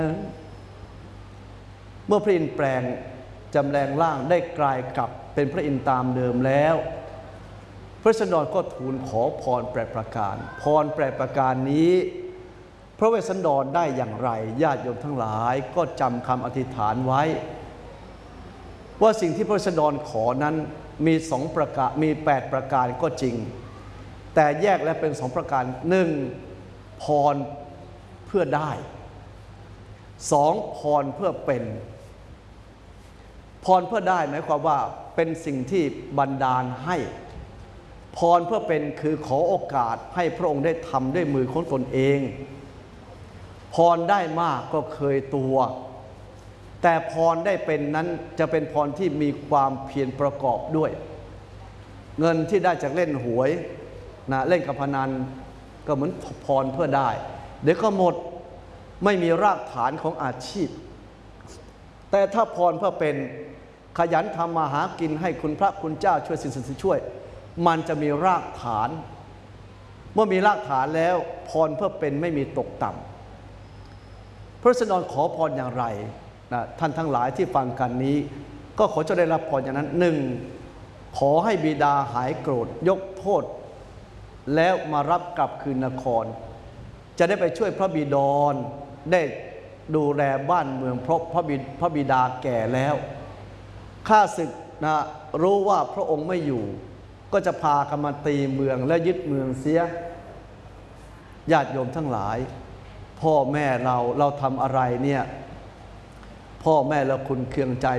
เมื่อพระอินทร์แปลงจำแรงร่างได้กลายกลับเป็นพระอินทร์ตามเดิมแล้วพระราษฎรก็ทูลขอพรแปดประการพรแปดประการนี้พระเวสสันดรได้อย่างไรญาติโยมทั้งหลายก็จำคำอธิษฐานไว้ว่าสิ่งที่พระเวสสันดรขอนั้นมี2ประการมี8ประการก็จริงแต่แยกและเป็น2ประการ1พรเพื่อได้2พรเพื่อเป็นพรเพื่อได้หมายความว่าเป็นสิ่งที่บันดาลให้พรเพื่อเป็นคือขอโอกาสให้พระองค์ได้ทำด้วยมือของตนเองพรได้มากก็เคยตัวแต่พรได้เป็นนั้นจะเป็นพรที่มีความเพียรประกอบด้วยเงินที่ได้จากเล่นหวยนะเล่นการพนันก็เหมือนพรเพื่อได้เดี๋ยวก็หมดไม่มีรากฐานของอาชีพแต่ถ้าพรเพื่อเป็นขยันทำมาหากินให้คุณพระคุณเจ้าช่วยสิ่งศักดิ์สิทธิ์ช่วยมันจะมีรากฐานเมื่อมีรากฐานแล้วพรเพื่อเป็นไม่มีตกต่ำพระราษฎรขอพรอย่างไรนะท่านทั้งหลายที่ฟังกันนี้ก็ขอจะได้รับพรอย่างนั้น1ขอให้บิดาหายโกรธยกโทษแล้วมารับกลับคืนนครจะได้ไปช่วยพระบิดรได้ดูแลบ้านเมืองเพราะพระบิดาแก่แล้วข้าศึกนะรู้ว่าพระองค์ไม่อยู่ก็จะพากันมาตีเมืองและยึดเมืองเสียญาติโยมทั้งหลายพ่อแม่เราทำอะไรเนี่ยพ่อแม่เราคุณเคืองใจ